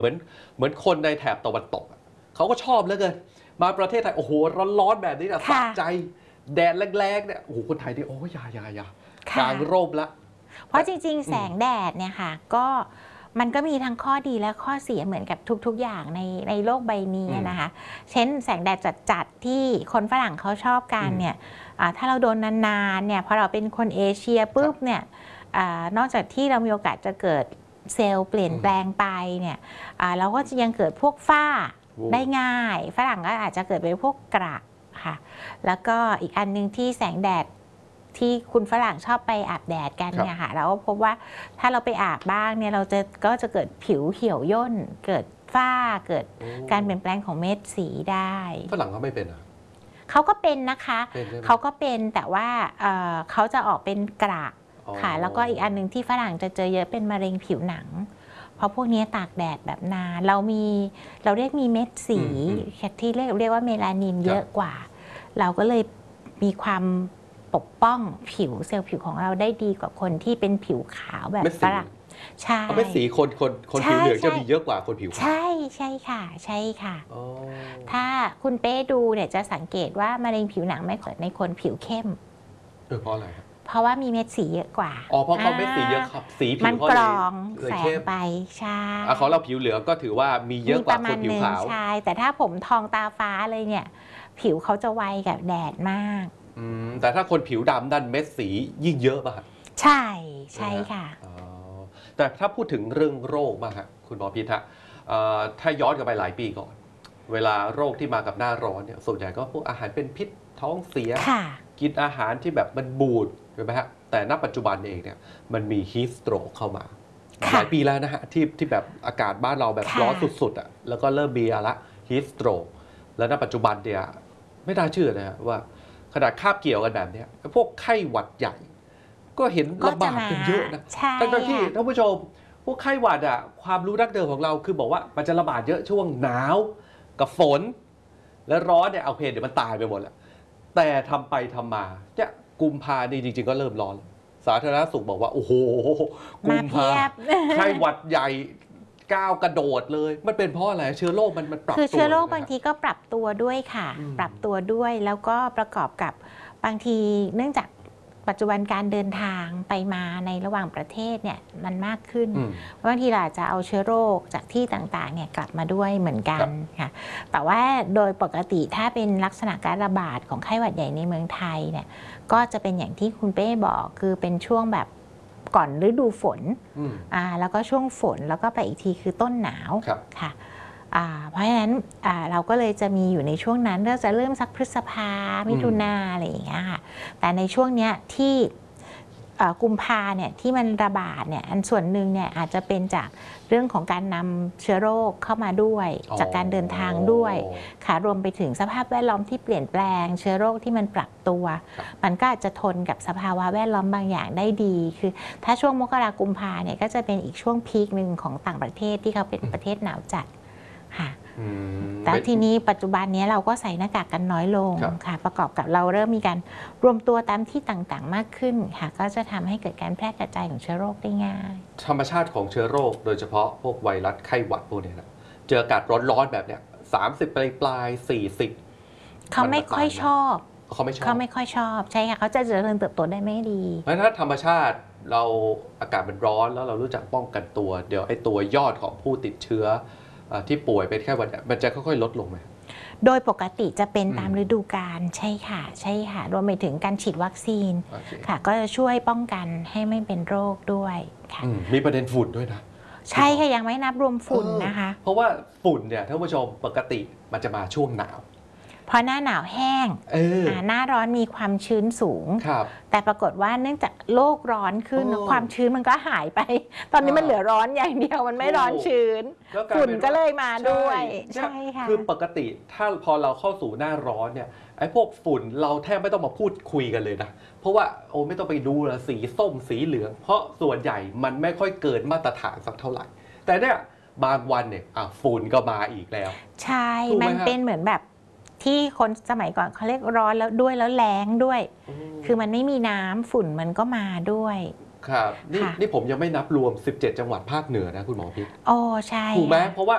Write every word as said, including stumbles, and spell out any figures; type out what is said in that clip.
เหมือนเหมือนคนในแถบตะวันตกเขาก็ชอบเหลือเกินมาประเทศไทยโอ้โหร้อนๆแบบนี้นะสะใจแดดแรงๆเนี่ยโอ้โหคนไทยนี่โอ้ยยายายากลางร่มละเพราะจริงๆแสงแดดเนี่ยค่ะก็มันก็มีทั้งข้อดีและข้อเสียเหมือนกับทุกๆอย่างในในโลกใบนี้นะคะเช่นแสงแดดจัดๆที่คนฝรั่งเขาชอบกันเนี่ยถ้าเราโดนนานๆเนี่ยพอเราเป็นคนเอเชียปุ๊บเนี่ยนอกจากที่เรามีโอกาสจะเกิดเซลล์เปลี่ยนแปลงไปเนี่ยเราก็จะยังเกิดพวกฝ้าได้ง่ายฝรั่งก็อาจจะเกิดเป็นพวกกระค่ะแล้วก็อีกอันนึงที่แสงแดดที่คุณฝรั่งชอบไปอาบแดดกันเนี่ยค่ะเราก็พบว่าถ้าเราไปอาบบ้างเนี่ยเราจะก็จะเกิดผิวเหี่ยวย่นเกิดฝ้าเกิดการเปลี่ยนแปลงของเม็ดสีได้ฝรั่งเขาไม่เป็นอ่ะเขาก็เป็นนะคะเขาก็เป็นแต่ว่าเขาจะออกเป็นกระค่ะแล้วก็อีกอันหนึ่งที่ฝรั่งจะเจอเยอะเป็นมะเร็งผิวหนังเพราะพวกนี้ตากแดดแบบนานเรามีเราเรียกมีเม็ดสีที่เรียกเรียกว่าเมลานินเยอะกว่าเราก็เลยมีความปกป้องผิวเซลล์ผิวของเราได้ดีกว่าคนที่เป็นผิวขาวแบบฝรั่งใช่เม็ดสีคนคนคนผิวเหลืองจะมีเยอะกว่าคนผิวขาวใช่ใช่ค่ะใช่ค่ะถ้าคุณเป้ดูเนี่ยจะสังเกตว่ามะเร็งผิวหนังไม่เกิดในคนผิวเข้มเออเพราะอะไรครับเพราะว่ามีเม็ดสีเยอะกว่าอ๋อเพราะเขาเม็ดสีเยอะครับสีผิวมันกรองแสงไปใช่ของเราผิวเหลืองก็ถือว่ามีเยอะกว่าคนผิวขาวใช่แต่ถ้าผมทองตาฟ้าเลยเนี่ยผิวเขาจะไวกับแดดมากแต่ถ้าคนผิวดำดันเม็ดสียิ่งเยอะป่ะใช่ใช่ค่ะแต่ถ้าพูดถึงเรื่องโรคบ้างฮะคุณหมอพิษฮะถ้าย้อนกลับไปหลายปีก่อนเวลาโรคที่มากับหน้าร้อนเนี่ยส่วนใหญ่ก็พวกอาหารเป็นพิษท้องเสียกินอาหารที่แบบมันบูดใช่ไหมฮะแต่ณปัจจุบันเองเนี่ยมันมีฮีสโตรกเข้ามาหลายปีแล้วนะฮะที่ที่แบบอากาศบ้านเราแบบร้อนสุดๆอ่ะแล้วก็เริ่มมีอะไรฮีสโตรกแล้วณปัจจุบันเนี่ยไม่น่าเชื่อนะว่าขนาดคาบเกี่ยวกันแบบนี้พวกไข้หวัดใหญ่ก็เห็นระบาดกันเยอะนะทั้งที่ท่านผู้ชมพวกไข้หวัดอ่ะความรู้ดั้งเดิมของเราคือบอกว่ามันจะระบาดเยอะช่วงหนาวกับฝนและร้อนเนี่ยเอาเพลเดี๋ยวมันตายไปหมดแล้วแต่ทำไปทำมาเนี่ยกุมภานี่จริงๆก็เริ่มร้อนสาธารณสุขบอกว่าโอ้โหกุมภาไข้หวัดใหญ่ก้าวกระโดดเลยมันเป็นเพราะอะไรเชื้อโรคมันมันปรับตัวคือเชื้อโรคบางทีก็ปรับตัวด้วยค่ะปรับตัวด้วยแล้วก็ประกอบกับบางทีเนื่องจากปัจจุบันการเดินทางไปมาในระหว่างประเทศเนี่ยมันมากขึ้นบางทีเราอาจจะเอาเชื้อโรคจากที่ต่างๆเนี่ยกลับมาด้วยเหมือนกันค่ะแต่ว่าโดยปกติถ้าเป็นลักษณะการระบาดของไข้หวัดใหญ่ในเมืองไทยเนี่ยก็จะเป็นอย่างที่คุณเป้บอกคือเป็นช่วงแบบก่อนฤดูฝนอ่าแล้วก็ช่วงฝนแล้วก็ไปอีกทีคือต้นหนาวค่ะเพราะฉะนั้นเราก็เลยจะมีอยู่ในช่วงนั้นเราจะเริ่มสักพฤษภามิถุนาอะไรอย่างเงี้ยค่ะแต่ในช่วงเนี้ยที่กุมภาเนี่ยที่มันระบาดเนี่ยอันส่วนหนึ่งเนี่ยอาจจะเป็นจากเรื่องของการนำเชื้อโรคเข้ามาด้วยจากการเดินทางด้วยค่ะรวมไปถึงสภาพแวดล้อมที่เปลี่ยนแปลงเชื้อโรคที่มันปรับตัวมันก็อาจจะทนกับสภาวะแวดล้อมบางอย่างได้ดีคือถ้าช่วงมกรากุมภาเนี่ยก็จะเป็นอีกช่วงพีคหนึ่งของต่างประเทศที่เขาเป็นประเทศหนาวจัดค่ะแต่ทีนี้ปัจจุบันนี้เราก็ใส่หน้ากากกันน้อยลงค่ะประกอบกับเราเริ่มมีการรวมตัวตามที่ต่างๆมากขึ้นค่ะก็จะทำให้เกิดการแพร่กระจายของเชื้อโรคได้ง่ายธรรมชาติของเชื้อโรคโดยเฉพาะพวกไวรัสไข้หวัดพวกนี้นะเจออากาศร้อนๆแบบเนี้ยสามสิบปลายปลายสี่สิบเขาไม่ค่อยชอบเขาไม่ชอบเขาไม่ค่อยชอบใช่ค่ะเขาจะเจริญเติบโตได้ไม่ดีเพราะถ้าธรรมชาติเราอากาศมันร้อนแล้วเรารู้จักป้องกันตัวเดี๋ยวไอ้ตัวยอดของผู้ติดเชื้อที่ป่วยเป็นแค่วันมันจะค่อยๆลดลงไหมโดยปกติจะเป็นตามฤดูกาลใช่ค่ะใช่ค่ะรวมไปถึงการฉีดวัคซีนค่ะก็จะช่วยป้องกันให้ไม่เป็นโรคด้วยค่ะมีประเด็นฝุ่นด้วยนะใช่ค่ะยังไม่นับรวมฝุ่นนะคะเพราะว่าฝุ่นเนี่ยท่านผู้ชมปกติมันจะมาช่วงหนาวเพราะหน้าหนาวแห้งหน้าร้อนมีความชื้นสูงแต่ปรากฏว่าเนื่องจากโลกร้อนขึ้นความชื้นมันก็หายไปตอนนี้มันเหลือร้อนอย่างเดียวมันไม่ร้อนชื้นฝุ่นก็เลยมาด้วยใช่ค่ะคือปกติถ้าพอเราเข้าสู่หน้าร้อนเนี่ยไอ้พวกฝุ่นเราแทบไม่ต้องมาพูดคุยกันเลยนะเพราะว่าโอ้ไม่ต้องไปดูละสีส้มสีเหลืองเพราะส่วนใหญ่มันไม่ค่อยเกินมาตรฐานสักเท่าไหร่แต่เนี่ยบางวันเนี่ยฝุ่นก็มาอีกแล้วใช่มันเป็นเหมือนแบบที่คนสมัยก่อนเขาเรียกร้อนแล้วด้วยแล้วแล้งด้วย คือมันไม่มีน้ำฝุ่นมันก็มาด้วยครับนี่นี่ผมยังไม่นับรวมสิบเจ็ดจังหวัดภาคเหนือนะคุณหมอพิษโอ้ใช่ถูกไหมเพราะว่า